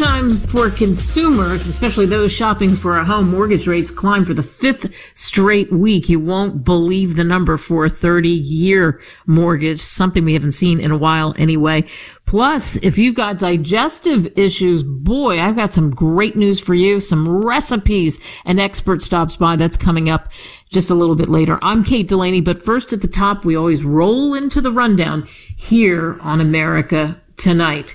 time for consumers, especially those shopping for a home. Mortgage rates climb for the fifth straight week. You won't believe the number for a 30-year mortgage, something we haven't seen in a while anyway. Plus, if you've got digestive issues, boy, I've got some great news for you, some recipes. An expert stops by. That's coming up just a little bit later. I'm Kate Delaney, but first at the top, we always roll into the rundown here on America Tonight.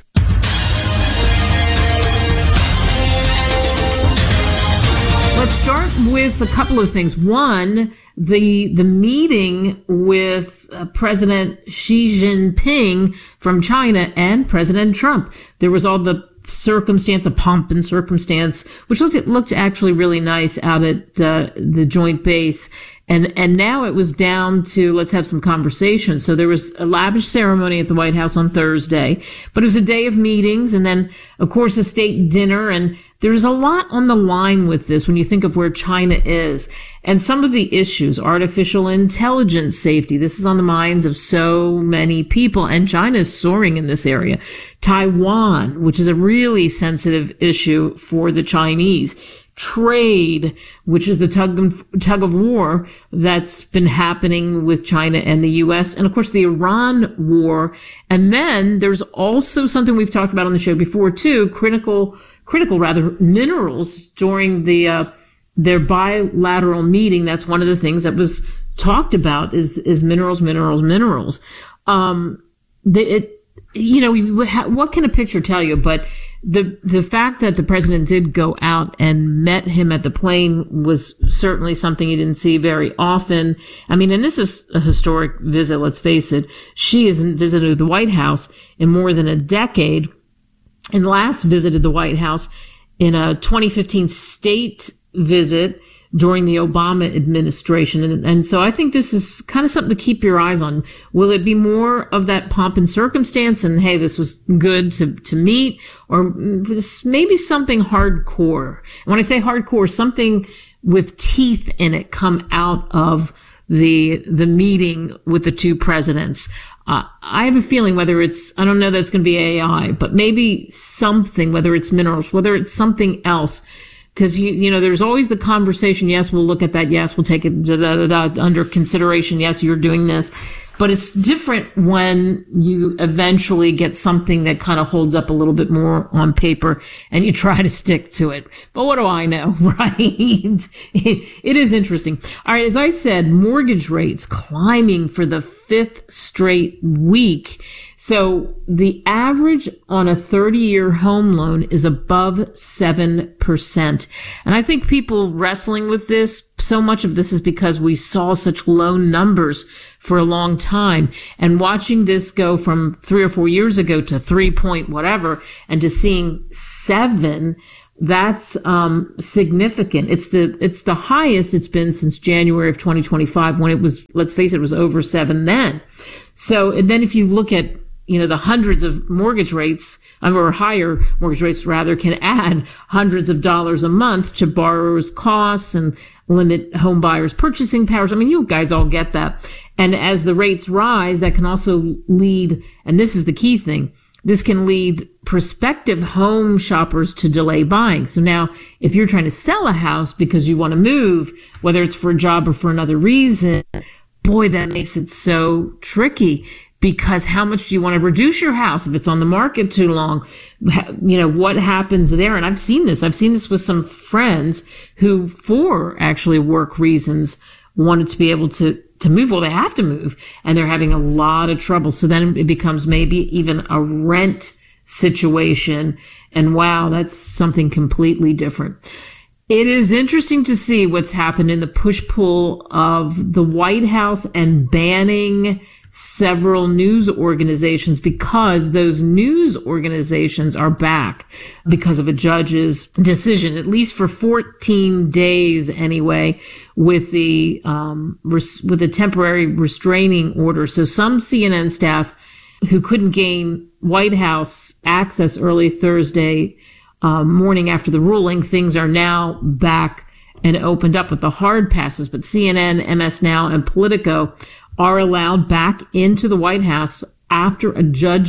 Let's start with a couple of things. One, the meeting with President Xi Jinping from China and President Trump. There was all the pomp and circumstance, which looked actually really nice out at the joint base. And now it was down to let's have some conversation. So there was a lavish ceremony at the White House on Thursday, but it was a day of meetings and then, of course, a state dinner. And there's a lot on the line with this when you think of where China is. And some of the issues, artificial intelligence safety, this is on the minds of so many people. And China is soaring in this area. Taiwan, which is a really sensitive issue for the Chinese. Trade, which is the tug of war that's been happening with China and the U.S., and of course the Iran war. And then there's also something we've talked about on the show before too, critical minerals during their bilateral meeting. That's one of the things that was talked about is minerals. What can a picture tell you? But the fact that the president did go out and met him at the plane was certainly something you didn't see very often. I mean, and this is a historic visit, let's face it. She hasn't visited the White House in more than a decade and last visited the White House in a 2015 state visit during the Obama administration. And so I think this is kind of something to keep your eyes on. Will it be more of that pomp and circumstance and, hey, this was good to meet, or maybe something hardcore? And when I say hardcore, something with teeth in it come out of the meeting with the two presidents. I have a feeling whether I don't know that it's going to be AI, but maybe something, whether it's minerals, whether it's something else. Because, there's always the conversation. Yes, we'll look at that. Yes, we'll take it under consideration. Yes, you're doing this. But it's different when you eventually get something that kind of holds up a little bit more on paper and you try to stick to it. But what do I know, right? It is interesting. All right, as I said, mortgage rates climbing for the fifth straight week. So the average on a 30-year home loan is above 7%. And I think people wrestling with this, so much of this is because we saw such low numbers for a long time. And watching this go from 3 or 4 years ago to 3 point whatever and to seeing 7, that's significant. It's the highest it's been since January of 2025 when it was, let's face it was over 7 then. So, and then if you look at the hundreds of mortgage rates, or higher mortgage rates rather, can add hundreds of dollars a month to borrowers' costs and limit home buyers' purchasing powers. I mean, you guys all get that. And as the rates rise, that can also lead, and this is the key thing, this can lead prospective home shoppers to delay buying. So now, if you're trying to sell a house because you want to move, whether it's for a job or for another reason, boy, that makes it so tricky. Because how much do you want to reduce your house if it's on the market too long? What happens there? And I've seen this with some friends who, for actually work reasons, wanted to be able to move. Well, they have to move and they're having a lot of trouble. So then it becomes maybe even a rent situation. And wow, that's something completely different. It is interesting to see what's happened in the push-pull of the White House and banning several news organizations, because those news organizations are back because of a judge's decision, at least for 14 days anyway, with the temporary restraining order. So some CNN staff who couldn't gain White House access early Thursday morning after the ruling, things are now back and opened up with the hard passes. But CNN, MS Now, and Politico are allowed back into the White House after a judge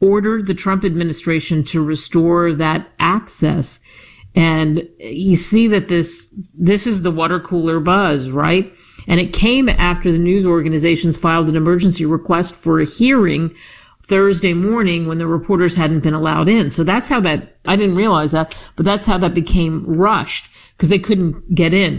ordered the Trump administration to restore that access. And you see that this is the water cooler buzz, right? And it came after the news organizations filed an emergency request for a hearing Thursday morning when the reporters hadn't been allowed in. So that's how that, I didn't realize that, but that's how that became rushed because they couldn't get in.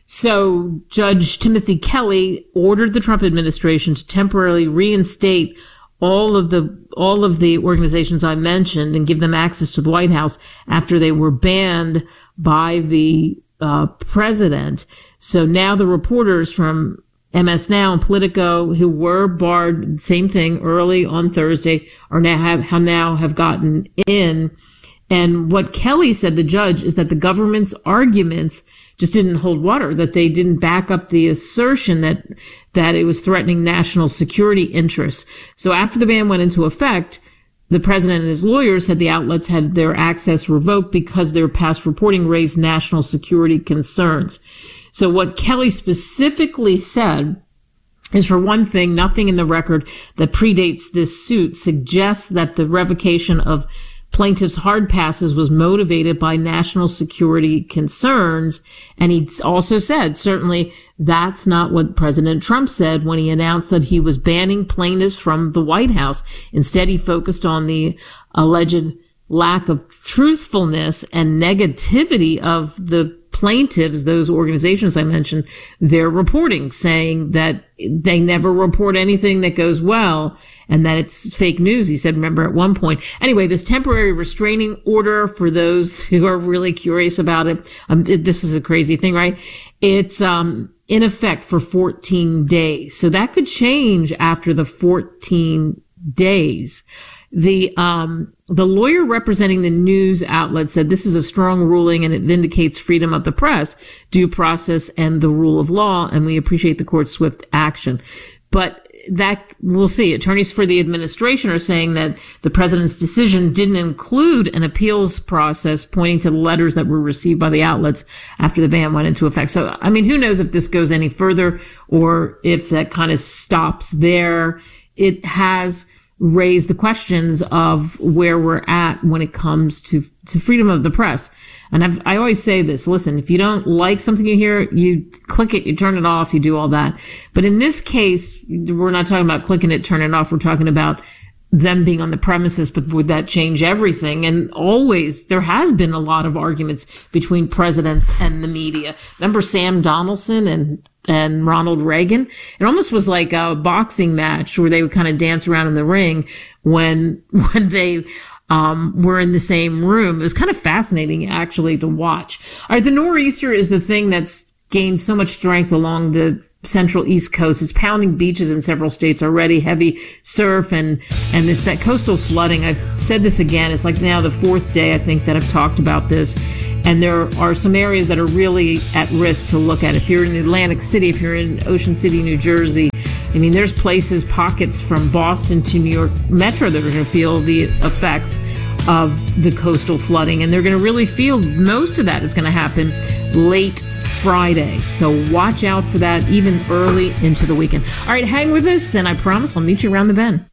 So Judge Timothy Kelly ordered the Trump administration to temporarily reinstate all of the organizations I mentioned and give them access to the White House after they were banned by the president. So now the reporters from MS Now and Politico who were barred, same thing, early on Thursday, are now have gotten in. And what Kelly said, the judge, is that the government's arguments just didn't hold water, that they didn't back up the assertion that it was threatening national security interests. So after the ban went into effect, the president and his lawyers said the outlets had their access revoked because their past reporting raised national security concerns. So what Kelly specifically said is, for one thing, nothing in the record that predates this suit suggests that the revocation of plaintiffs' hard passes was motivated by national security concerns. And he also said, certainly that's not what President Trump said when he announced that he was banning plaintiffs from the White House. Instead, he focused on the alleged lack of truthfulness and negativity of the plaintiffs, those organizations I mentioned, their reporting, saying that they never report anything that goes well and that it's fake news, he said, remember, at one point. Anyway, this temporary restraining order, for those who are really curious about it, this is a crazy thing, right? It's in effect for 14 days. So that could change after the 14 days. The lawyer representing the news outlet said this is a strong ruling and it vindicates freedom of the press, due process, and the rule of law, and we appreciate the court's swift action. But that, we'll see. Attorneys for the administration are saying that the president's decision didn't include an appeals process, pointing to the letters that were received by the outlets after the ban went into effect. So, I mean, who knows if this goes any further or if that kind of stops there. It has raise the questions of where we're at when it comes to freedom of the press. And I always say this, listen, if you don't like something you hear, you click it, you turn it off, you do all that. But in this case, we're not talking about clicking it, turn it off. We're talking about them being on the premises, but would that change everything? And always, there has been a lot of arguments between presidents and the media. Remember Sam Donaldson and Ronald Reagan? It almost was like a boxing match where they would kind of dance around in the ring when they were in the same room. It was kind of fascinating, actually, to watch. All right, the nor'easter is the thing that's gained so much strength along the central East Coast. It's pounding beaches in several states already, heavy surf and that coastal flooding. I've said this again. It's like now the fourth day, I think, that I've talked about this. And there are some areas that are really at risk to look at. If you're in Atlantic City, if you're in Ocean City, New Jersey, I mean, there's places, pockets from Boston to New York Metro that are going to feel the effects of the coastal flooding. And they're going to really feel most of that is going to happen late Friday. So watch out for that even early into the weekend. All right, hang with us, and I promise I'll meet you around the bend.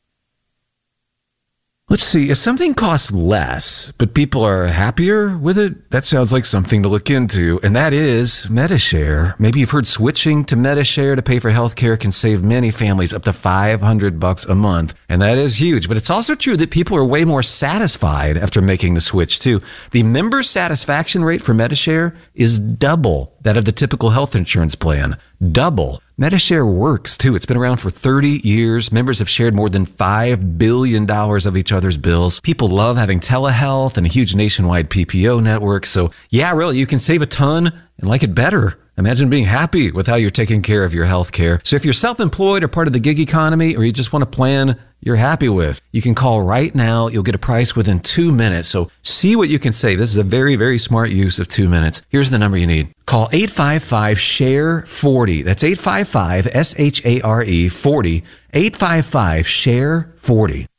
Let's see, if something costs less, but people are happier with it, that sounds like something to look into, and that is Medi-Share. Maybe you've heard switching to Medi-Share to pay for healthcare can save many families up to $500 a month, and that is huge. But it's also true that people are way more satisfied after making the switch, too. The member satisfaction rate for Medi-Share is double that of the typical health insurance plan. Double. Medi-Share works, too. It's been around for 30 years. Members have shared more than $5 billion of each other's bills. People love having telehealth and a huge nationwide PPO network. So, yeah, really, you can save a ton and like it better. Imagine being happy with how you're taking care of your health care. So if you're self-employed or part of the gig economy, or you just want a plan you're happy with, you can call right now. You'll get a price within 2 minutes. So see what you can save. This is a very, very smart use of 2 minutes. Here's the number you need. Call 855-SHARE-40. That's 855-SHARE-40. 855-SHARE-40.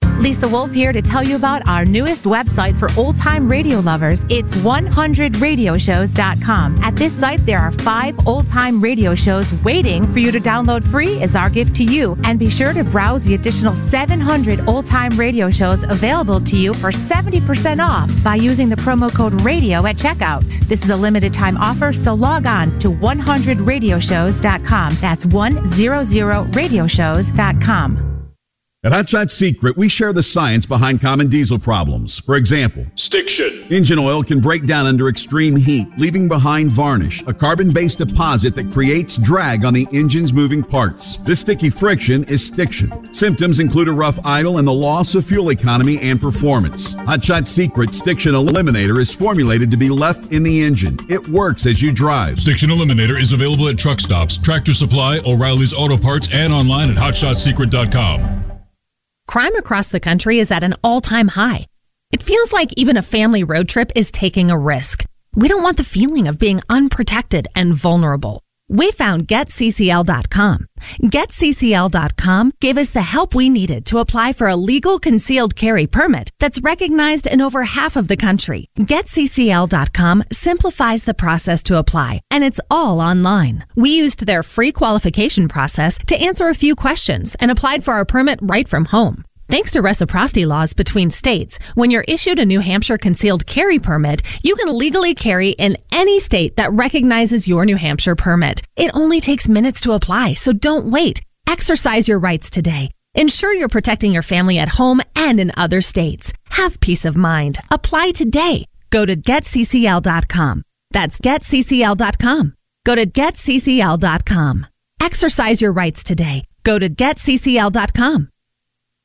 Lisa Wolf here to tell you about our newest website for old-time radio lovers. It's 100radioshows.com. At this site, there are 5 old-time radio shows waiting for you to download free as our gift to you. And be sure to browse the additional 700 old-time radio shows available to you for 70% off by using the promo code RADIO at checkout. This is a limited time offer, so log on to 100radioshows.com. That's 100radioshows.com. At Hot Shot Secret, we share the science behind common diesel problems. For example, stiction. Engine oil can break down under extreme heat, leaving behind varnish, a carbon-based deposit that creates drag on the engine's moving parts. This sticky friction is stiction. Symptoms include a rough idle and the loss of fuel economy and performance. Hot Shot Secret Stiction Eliminator is formulated to be left in the engine. It works as you drive. Stiction Eliminator is available at truck stops, Tractor Supply, O'Reilly's Auto Parts, and online at hotshotsecret.com. Crime across the country is at an all-time high. It feels like even a family road trip is taking a risk. We don't want the feeling of being unprotected and vulnerable. We found GetCCL.com. GetCCL.com gave us the help we needed to apply for a legal concealed carry permit that's recognized in over half of the country. GetCCL.com simplifies the process to apply, and it's all online. We used their free qualification process to answer a few questions and applied for our permit right from home. Thanks to reciprocity laws between states, when you're issued a New Hampshire concealed carry permit, you can legally carry in any state that recognizes your New Hampshire permit. It only takes minutes to apply, so don't wait. Exercise your rights today. Ensure you're protecting your family at home and in other states. Have peace of mind. Apply today. Go to GetCCL.com. That's GetCCL.com. Go to GetCCL.com. Exercise your rights today. Go to GetCCL.com.